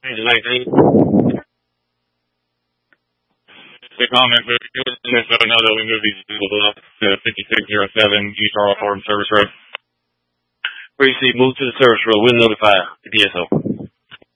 Angel 19. The comment, but it was just another we moved these people up to 5607 East Arnold Farm Service Road. Receive, move to the service road. We'll notify the DSO.